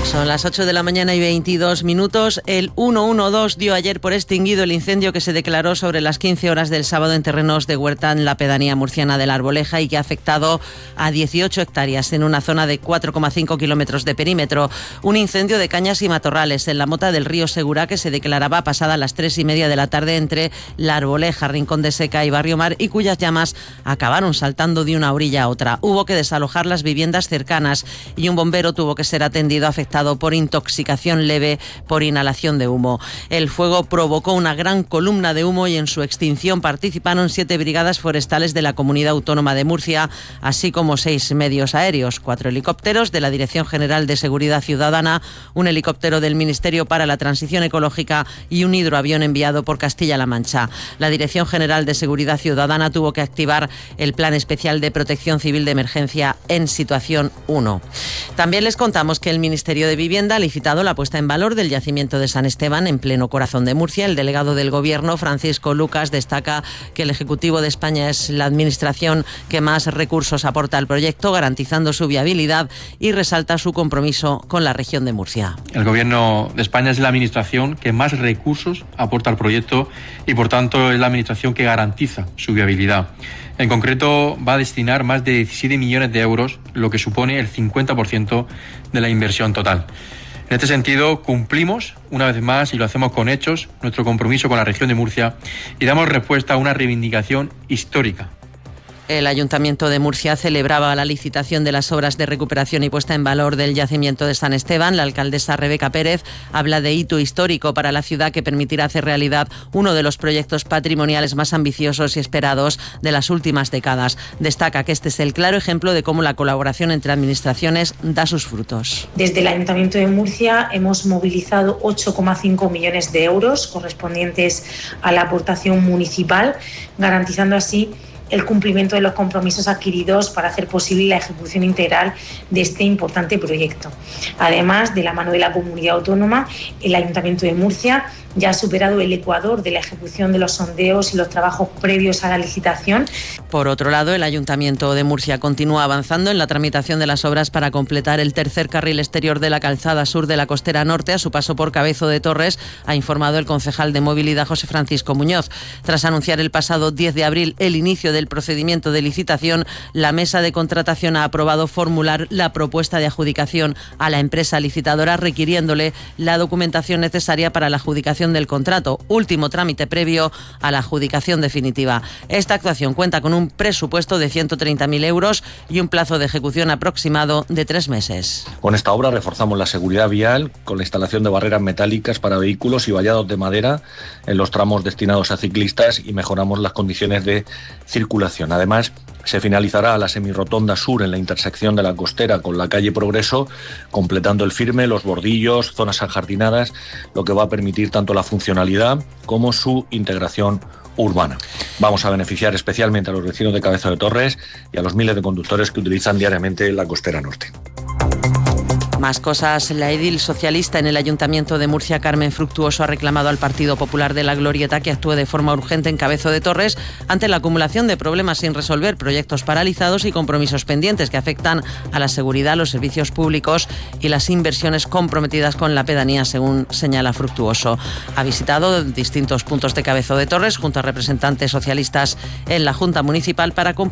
Son las 8 de la mañana y 22 minutos. El 112 dio ayer por extinguido el incendio que se declaró sobre las 15 horas del sábado en terrenos de Huerta, en la pedanía murciana de La Arboleja, y que ha afectado a 18 hectáreas en una zona de 4,5 kilómetros de perímetro. Un incendio de cañas y matorrales en la mota del río Segura que se declaraba pasada las 3:30 de la tarde entre La Arboleja, Rincón de Seca y Barrio Mar, y cuyas llamas acabaron saltando de una orilla a otra. Hubo que desalojar las viviendas cercanas y un bombero tuvo que ser atendido afectado por intoxicación leve por inhalación de humo. El fuego provocó una gran columna de humo y en su extinción participaron 7 brigadas forestales de la Comunidad Autónoma de Murcia, así como 6 medios aéreos, 4 helicópteros de la Dirección General de Seguridad Ciudadana, un helicóptero del Ministerio para la Transición Ecológica y un hidroavión enviado por Castilla-La Mancha. La Dirección General de Seguridad Ciudadana tuvo que activar el Plan Especial de Protección Civil de Emergencia en situación 1. También les contamos que el Ministerio de Vivienda ha licitado la puesta en valor del yacimiento de San Esteban en pleno corazón de Murcia. El delegado del Gobierno, Francisco Lucas, destaca que el Ejecutivo de España es la administración que más recursos aporta al proyecto, garantizando su viabilidad, y resalta su compromiso con la región de Murcia. El Gobierno de España es la administración que más recursos aporta al proyecto y, por tanto, es la administración que garantiza su viabilidad. En concreto, va a destinar más de 17 millones de euros, lo que supone el 50% de la inversión total. En este sentido, cumplimos, una vez más, y lo hacemos con hechos, nuestro compromiso con la región de Murcia y damos respuesta a una reivindicación histórica. El Ayuntamiento de Murcia celebraba la licitación de las obras de recuperación y puesta en valor del yacimiento de San Esteban. La alcaldesa Rebeca Pérez habla de hito histórico para la ciudad que permitirá hacer realidad uno de los proyectos patrimoniales más ambiciosos y esperados de las últimas décadas. Destaca que este es el claro ejemplo de cómo la colaboración entre administraciones da sus frutos. Desde el Ayuntamiento de Murcia hemos movilizado 8,5 millones de euros correspondientes a la aportación municipal, garantizando así el cumplimiento de los compromisos adquiridos para hacer posible la ejecución integral de este importante proyecto. Además, de la mano de la Comunidad Autónoma, el Ayuntamiento de Murcia ya ha superado el ecuador de la ejecución de los sondeos y los trabajos previos a la licitación. Por otro lado, el Ayuntamiento de Murcia continúa avanzando en la tramitación de las obras para completar el tercer carril exterior de la calzada sur de la Costera Norte a su paso por Cabezo de Torres, ha informado el concejal de Movilidad José Francisco Muñoz. Tras anunciar el pasado 10 de abril el inicio del procedimiento de licitación, la mesa de contratación ha aprobado formular la propuesta de adjudicación a la empresa licitadora, requiriéndole la documentación necesaria para la adjudicación del contrato, último trámite previo a la adjudicación definitiva. Esta actuación cuenta con un presupuesto de 130.000 euros y un plazo de ejecución aproximado de 3 meses. Con esta obra reforzamos la seguridad vial con la instalación de barreras metálicas para vehículos y vallados de madera en los tramos destinados a ciclistas y mejoramos las condiciones de circulación. Además, se finalizará la semirrotonda sur en la intersección de la Costera con la calle Progreso, completando el firme, los bordillos, zonas ajardinadas, lo que va a permitir tanto la funcionalidad como su integración urbana. Vamos a beneficiar especialmente a los vecinos de Cabezo de Torres y a los miles de conductores que utilizan diariamente la Costera Norte. Más cosas. La edil socialista en el Ayuntamiento de Murcia, Carmen Fructuoso, ha reclamado al Partido Popular de la Glorieta que actúe de forma urgente en Cabezo de Torres ante la acumulación de problemas sin resolver, proyectos paralizados y compromisos pendientes que afectan a la seguridad, los servicios públicos y las inversiones comprometidas con la pedanía, según señala Fructuoso. Ha visitado distintos puntos de Cabezo de Torres junto a representantes socialistas en la Junta Municipal para